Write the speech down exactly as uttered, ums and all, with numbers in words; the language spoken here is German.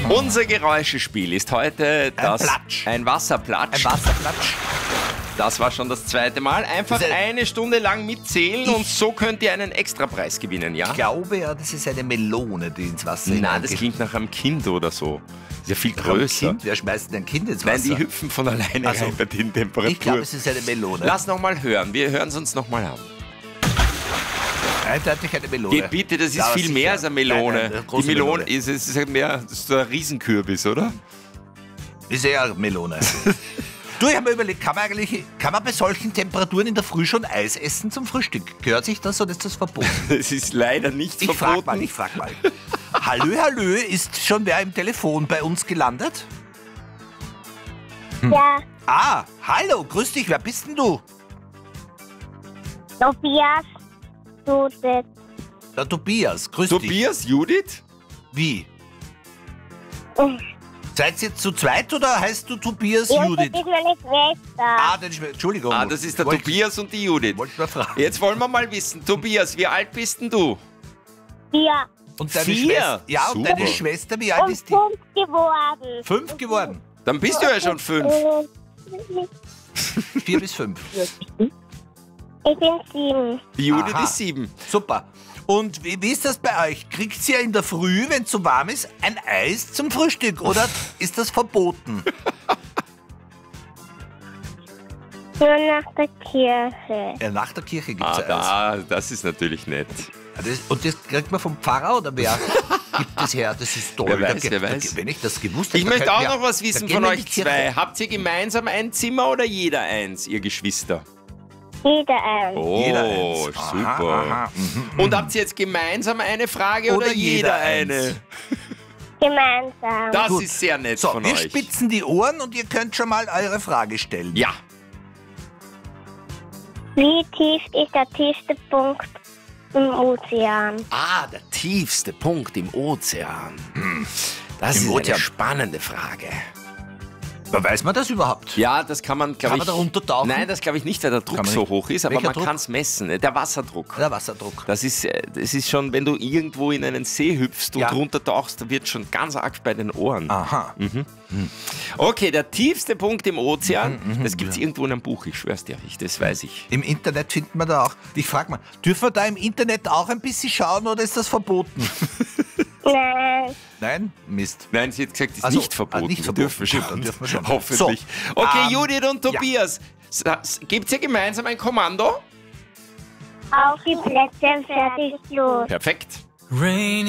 Unser Geräuschespiel ist heute das, ein, Platsch. ein Wasserplatsch. Ein Wasserplatsch. Das war schon das zweite Mal. Einfach Diese, eine Stunde lang mitzählen und so könnt ihr einen Extrapreis gewinnen, ja? Ich glaube ja, das ist eine Melone, die ins Wasser Nein, hineingeht. das klingt nach einem Kind oder so. Ist ja viel größer. Kind? Wer schmeißt denn ein Kind ins Wasser? Nein, die hüpfen von alleine Also, rein bei den Temperaturen. Ich glaube, es ist eine Melone. Lass nochmal hören. Wir hören es uns nochmal an. Eindeutig eine Melone. Geh bitte, das ist Ja, viel sicher. mehr als eine Melone. Nein, nein, die große Melone, Melone. ist, ist, ist mehr das ist so ein Riesenkürbis, oder? Ist eher eine Melone. Du, ich habe mir überlegt, kann man eigentlich, kann man bei solchen Temperaturen in der Früh schon Eis essen zum Frühstück? Gehört sich das oder ist das verboten? Das ist leider nicht Ich verboten. frag mal, ich frag mal. Hallö, hallö, ist schon wer im Telefon bei uns gelandet? Ja, Ah, hallo, grüß dich, wer bist denn du? Tobias, Judith, Der Tobias, grüß dich. Tobias, Judith? Wie? Seid ihr jetzt zu zweit oder heißt du Tobias ja, das Judith? ist meine Schwester. Ah, deine Schwester. Entschuldigung. Ah, das ist der Wollt- Tobias und die Judith. Wollte ich mal fragen. Jetzt wollen wir mal wissen, Tobias, wie alt bist denn du? Vier Und deine Vier? Schwester, ja, und Super. deine Schwester, wie alt und ist die? fünf geworden. Fünf geworden. Dann bist du ja schon fünf. Vier bis fünf. Ich bin sieben. Die Judith Aha. ist sieben. Super. Und wie, wie ist das bei euch? Kriegt ihr in der Früh, wenn es zu warm ist, ein Eis zum Frühstück oder ist das verboten? Nur nach der Kirche. Ja, nach der Kirche gibt es Ah, Eis. da, das ist natürlich nett. Ah, das, und das kriegt man vom Pfarrer oder wer gibt das her? Das ist toll. Wer weiß, Da- wer da- weiß. Wenn ich das gewusst hätte, Ich da möchte könnten auch wir- noch was da wissen gehen von wir in euch die Kirche. zwei. Habt ihr gemeinsam ein Zimmer oder jeder eins, ihr Geschwister? Jeder ein. Oh, Jeder eins. Aha, super. aha, mhm, Und habt ihr jetzt gemeinsam eine Frage oder, Oder jeder eine? eins. Gemeinsam. Das Gut. ist sehr nett So, von wir euch. spitzen die Ohren und ihr könnt schon mal eure Frage stellen. Ja, Wie tief ist der tiefste Punkt im Ozean? ah, der tiefste Punkt im Ozean. Hm. Das Im ist Ozean. eine spannende Frage. Aber weiß man das überhaupt? Ja, das kann man, glaube Kann ich... man da runtertauchen? Nein, das glaube ich nicht, weil der Druck Kann man so nicht. hoch ist, aber Welcher man Druck? kann es messen. ne? Der Wasserdruck. Der Wasserdruck. Das ist, äh, das ist schon, wenn du irgendwo in einen See hüpfst und Ja. runtertauchst, da wird schon ganz arg bei den Ohren. Aha. Okay, der tiefste Punkt im Ozean, Mhm, das gibt es irgendwo in einem Buch, ich schwör's dir, ich, das weiß ich. Im Internet findet man da auch. Ich frage mal, dürfen wir da im Internet auch ein bisschen schauen oder ist das verboten? Nein. Nein? Mist. Nein, sie hat gesagt, es ist Also, nicht verboten. ah, nicht Wir verboten. dürfen schon. Gut, dann dürfen wir schon. Hoffentlich. So, Okay, ähm, Judith und Tobias, gibt es ja gemeinsam ein Kommando? Auf die Plätze, fertig, los. Perfekt. Rain